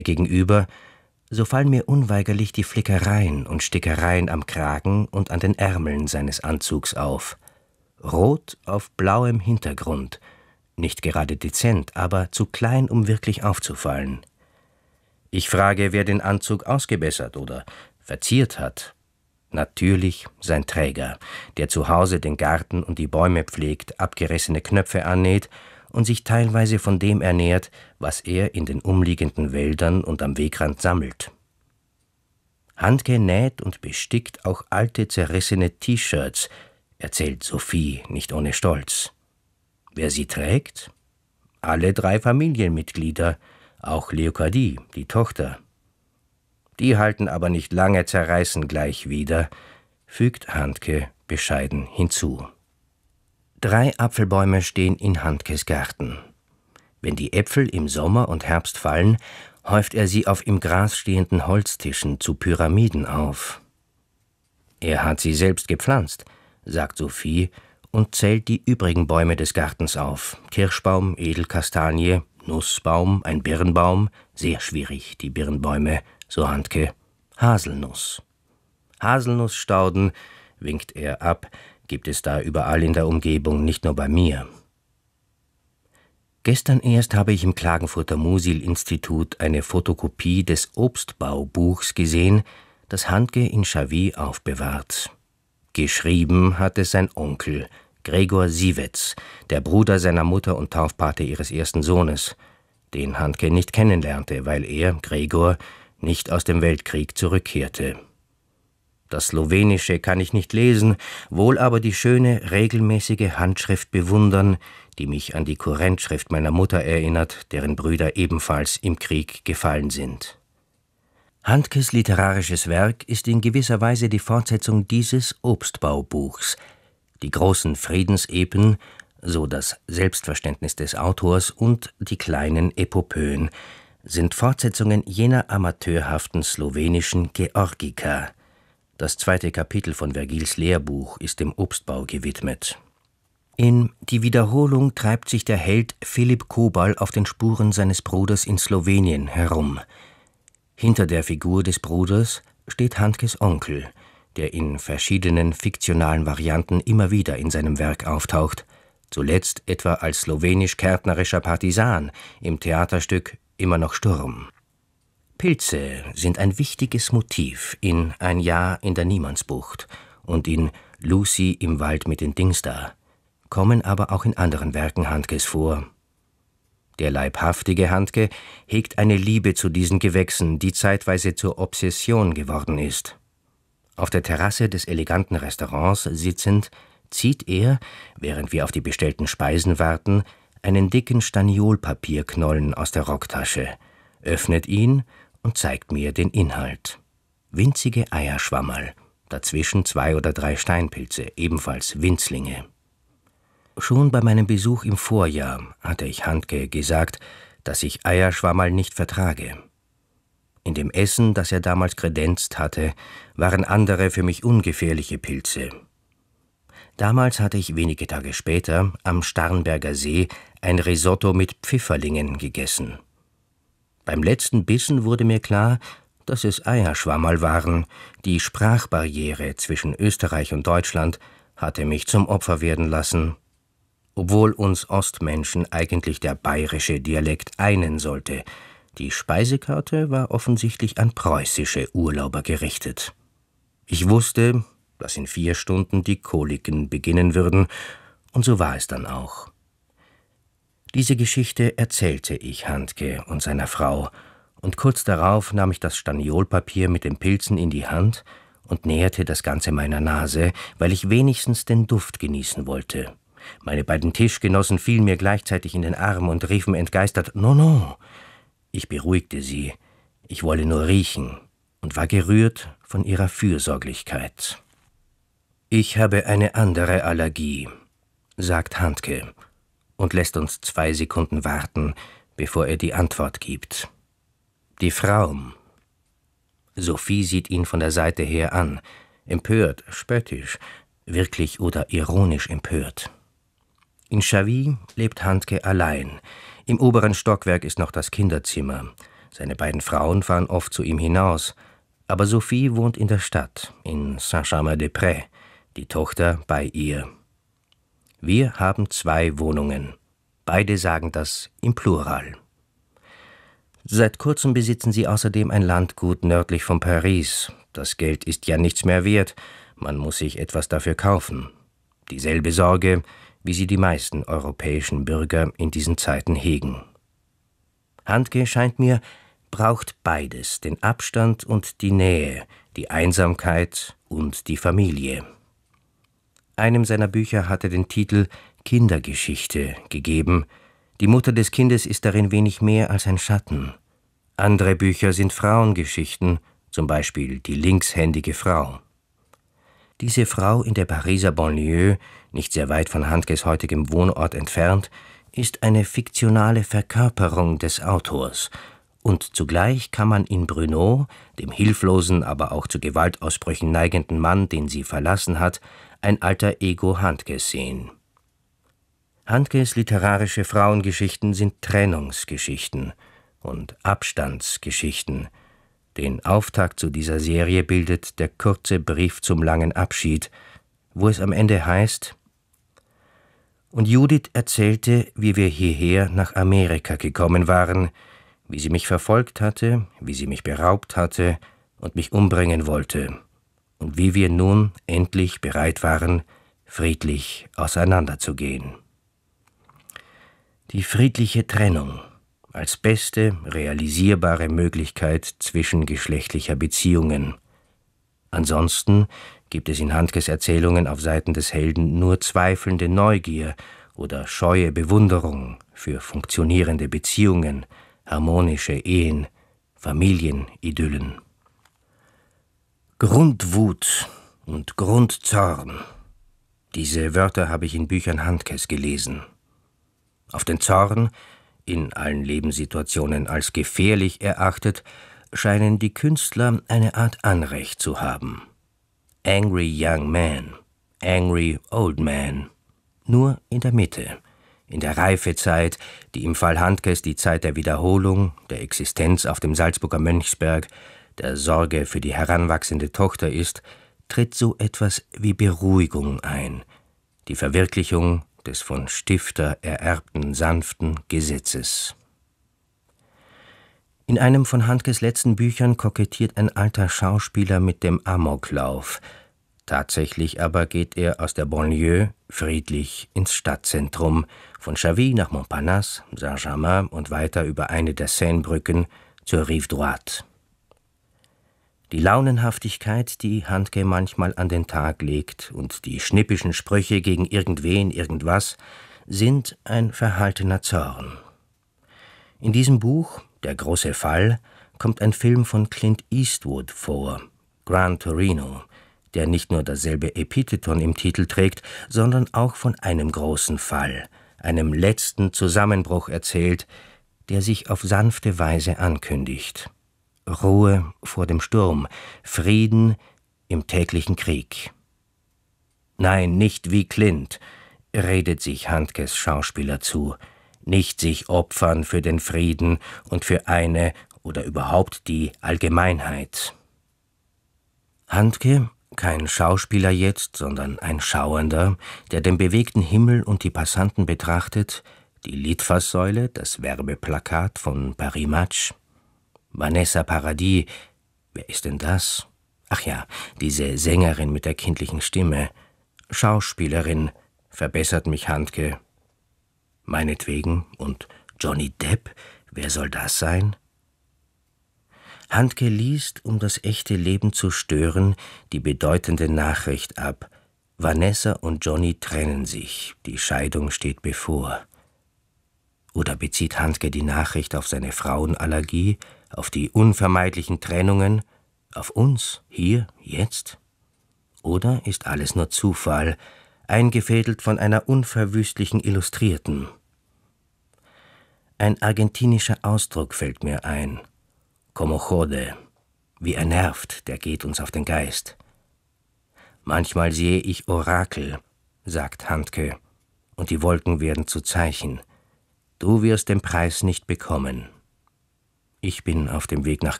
gegenüber, so fallen mir unweigerlich die Flickereien und Stickereien am Kragen und an den Ärmeln seines Anzugs auf. Rot auf blauem Hintergrund, nicht gerade dezent, aber zu klein, um wirklich aufzufallen. Ich frage, wer den Anzug ausgebessert oder verziert hat. Natürlich sein Träger, der zu Hause den Garten und die Bäume pflegt, abgerissene Knöpfe annäht und sich teilweise von dem ernährt, was er in den umliegenden Wäldern und am Wegrand sammelt. Handke näht und bestickt auch alte, zerrissene T-Shirts, erzählt Sophie nicht ohne Stolz. Wer sie trägt? Alle 3 Familienmitglieder, auch Leokadie, die Tochter. Die halten aber nicht lange, zerreißen gleich wieder, fügt Handke bescheiden hinzu. 3 Apfelbäume stehen in Handkes Garten. Wenn die Äpfel im Sommer und Herbst fallen, häuft er sie auf im Gras stehenden Holztischen zu Pyramiden auf. Er hat sie selbst gepflanzt, sagt Sophie und zählt die übrigen Bäume des Gartens auf. Kirschbaum, Edelkastanie, Nussbaum, ein Birnbaum, sehr schwierig, die Birnbäume, so Handke, Haselnuss. Haselnussstauden, winkt er ab, gibt es da überall in der Umgebung, nicht nur bei mir. Gestern erst habe ich im Klagenfurter Musil-Institut eine Fotokopie des Obstbaubuchs gesehen, das Handke in Chavy aufbewahrt. Geschrieben hat es sein Onkel, Gregor Siewetz, der Bruder seiner Mutter und Taufpate ihres ersten Sohnes, den Handke nicht kennenlernte, weil er, Gregor, nicht aus dem Weltkrieg zurückkehrte. Das Slowenische kann ich nicht lesen, wohl aber die schöne, regelmäßige Handschrift bewundern, die mich an die Kurrentschrift meiner Mutter erinnert, deren Brüder ebenfalls im Krieg gefallen sind. Handkes literarisches Werk ist in gewisser Weise die Fortsetzung dieses Obstbaubuchs. Die großen Friedensepen, so das Selbstverständnis des Autors, und die kleinen Epopöen sind Fortsetzungen jener amateurhaften slowenischen Georgika. Das 2. Kapitel von Vergils Lehrbuch ist dem Obstbau gewidmet. In Die Wiederholung treibt sich der Held Philipp Kobal auf den Spuren seines Bruders in Slowenien herum. Hinter der Figur des Bruders steht Handkes Onkel, der in verschiedenen fiktionalen Varianten immer wieder in seinem Werk auftaucht, zuletzt etwa als slowenisch-kärntnerischer Partisan im Theaterstück Immer noch Sturm. Pilze sind ein wichtiges Motiv in Ein Jahr in der Niemandsbucht und in Lucy im Wald mit den Dings da, kommen aber auch in anderen Werken Handkes vor. Der leibhaftige Handke hegt eine Liebe zu diesen Gewächsen, die zeitweise zur Obsession geworden ist. Auf der Terrasse des eleganten Restaurants sitzend, zieht er, während wir auf die bestellten Speisen warten, einen dicken Staniolpapierknollen aus der Rocktasche, öffnet ihn und zeigt mir den Inhalt. Winzige Eierschwammerl, dazwischen 2 oder 3 Steinpilze, ebenfalls Winzlinge. Schon bei meinem Besuch im Vorjahr hatte ich Handke gesagt, dass ich Eierschwammerl nicht vertrage. In dem Essen, das er damals kredenzt hatte, waren andere für mich ungefährliche Pilze. Damals hatte ich wenige Tage später am Starnberger See ein Risotto mit Pfifferlingen gegessen. Beim letzten Bissen wurde mir klar, dass es Eierschwammerl waren. Die Sprachbarriere zwischen Österreich und Deutschland hatte mich zum Opfer werden lassen. Obwohl uns Ostmenschen eigentlich der bayerische Dialekt einen sollte, die Speisekarte war offensichtlich an preußische Urlauber gerichtet. Ich wusste, dass in 4 Stunden die Koliken beginnen würden, und so war es dann auch. Diese Geschichte erzählte ich Handke und seiner Frau, und kurz darauf nahm ich das Staniolpapier mit den Pilzen in die Hand und näherte das Ganze meiner Nase, weil ich wenigstens den Duft genießen wollte. Meine beiden Tischgenossen fielen mir gleichzeitig in den Arm und riefen entgeistert, »No, no!« Ich beruhigte sie, ich wolle nur riechen, und war gerührt von ihrer Fürsorglichkeit. »Ich habe eine andere Allergie«, sagt Handke und lässt uns 2 Sekunden warten, bevor er die Antwort gibt. »Die Fraum.« Sophie sieht ihn von der Seite her an, empört, spöttisch, wirklich oder ironisch empört. In Chavy lebt Handke allein. Im oberen Stockwerk ist noch das Kinderzimmer. Seine beiden Frauen fahren oft zu ihm hinaus. Aber Sophie wohnt in der Stadt, in Saint-Germain-des-Prés, die Tochter bei ihr. Wir haben 2 Wohnungen. Beide sagen das im Plural. Seit kurzem besitzen sie außerdem ein Landgut nördlich von Paris. Das Geld ist ja nichts mehr wert, man muss sich etwas dafür kaufen. Dieselbe Sorge, wie sie die meisten europäischen Bürger in diesen Zeiten hegen. Handke, scheint mir, braucht beides, den Abstand und die Nähe, die Einsamkeit und die Familie. Einem seiner Bücher hatte den Titel »Kindergeschichte« gegeben. Die Mutter des Kindes ist darin wenig mehr als ein Schatten. Andere Bücher sind Frauengeschichten, zum Beispiel »Die linkshändige Frau«. Diese Frau in der Pariser Banlieue, nicht sehr weit von Handkes heutigem Wohnort entfernt, ist eine fiktionale Verkörperung des Autors. Und zugleich kann man in Bruno, dem hilflosen, aber auch zu Gewaltausbrüchen neigenden Mann, den sie verlassen hat, ein alter Ego Handkes sehen. Handkes literarische Frauengeschichten sind Trennungsgeschichten und Abstandsgeschichten. Den Auftakt zu dieser Serie bildet der kurze Brief zum langen Abschied, wo es am Ende heißt: Und Judith erzählte, wie wir hierher nach Amerika gekommen waren, wie sie mich verfolgt hatte, wie sie mich beraubt hatte und mich umbringen wollte, und wie wir nun endlich bereit waren, friedlich auseinanderzugehen. Die friedliche Trennung als beste realisierbare Möglichkeit zwischengeschlechtlicher Beziehungen. Ansonsten gibt es in Handkes Erzählungen auf Seiten des Helden nur zweifelnde Neugier oder scheue Bewunderung für funktionierende Beziehungen, harmonische Ehen, Familienidyllen. Grundwut und Grundzorn. Diese Wörter habe ich in Büchern Handkes gelesen. Auf den Zorn, in allen Lebenssituationen als gefährlich erachtet, scheinen die Künstler eine Art Anrecht zu haben. Angry Young Man, Angry Old Man. Nur in der Mitte, in der Reifezeit, die im Fall Handkes die Zeit der Wiederholung, der Existenz auf dem Salzburger Mönchsberg, der Sorge für die heranwachsende Tochter ist, tritt so etwas wie Beruhigung ein, die Verwirklichung des von Stifter ererbten sanften Gesetzes. In einem von Handkes letzten Büchern kokettiert ein alter Schauspieler mit dem Amoklauf. Tatsächlich aber geht er aus der Banlieue friedlich ins Stadtzentrum, von Chavy nach Montparnasse, Saint-Germain und weiter über eine der Seinebrücken zur Rive Droite. Die Launenhaftigkeit, die Handke manchmal an den Tag legt, und die schnippischen Sprüche gegen irgendwen, irgendwas, sind ein verhaltener Zorn. In diesem Buch, Der große Fall, kommt ein Film von Clint Eastwood vor, Gran Torino, der nicht nur dasselbe Epitheton im Titel trägt, sondern auch von einem großen Fall, einem letzten Zusammenbruch erzählt, der sich auf sanfte Weise ankündigt. Ruhe vor dem Sturm, Frieden im täglichen Krieg. Nein, nicht wie Clint, redet sich Handkes Schauspieler zu, nicht sich opfern für den Frieden und für eine oder überhaupt die Allgemeinheit. Handke, kein Schauspieler jetzt, sondern ein Schauernder, der den bewegten Himmel und die Passanten betrachtet, die Litfaßsäule, das Werbeplakat von Paris Match. Vanessa Paradis, wer ist denn das? Ach ja, diese Sängerin mit der kindlichen Stimme. Schauspielerin, verbessert mich Handke. Meinetwegen, und Johnny Depp, wer soll das sein? Handke liest, um das echte Leben zu stören, die bedeutende Nachricht ab. Vanessa und Johnny trennen sich, die Scheidung steht bevor. Oder bezieht Handke die Nachricht auf seine Frauenallergie, auf die unvermeidlichen Trennungen, auf uns, hier, jetzt? Oder ist alles nur Zufall, eingefädelt von einer unverwüstlichen Illustrierten? Ein argentinischer Ausdruck fällt mir ein. Como jode, wie er nervt, der geht uns auf den Geist. Manchmal sehe ich Orakel, sagt Handke, und die Wolken werden zu Zeichen. Du wirst den Preis nicht bekommen. Ich bin auf dem Weg nach